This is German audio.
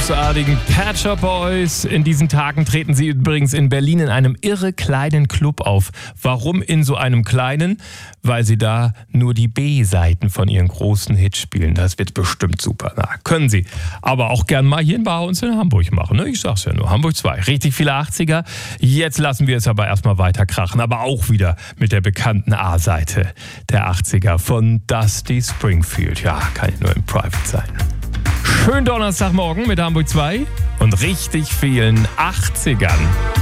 großartigen Pet Shop Boys. In diesen Tagen treten sie übrigens in Berlin in einem irre kleinen Club auf. Warum in so einem kleinen? Weil sie da nur die B-Seiten von ihren großen Hits spielen. Das wird bestimmt super. Na, können sie. Aber auch gern mal hier bei uns in Hamburg machen. Ne? Ich sag's ja nur, Hamburg 2. Richtig viele 80er. Jetzt lassen wir es aber erstmal weiter krachen. Aber auch wieder mit der bekannten A-Seite der 80er von Dusty Springfield. Ja, kann ich nur im Private sein. Schönen Donnerstagmorgen mit Hamburg 2 und richtig vielen 80ern.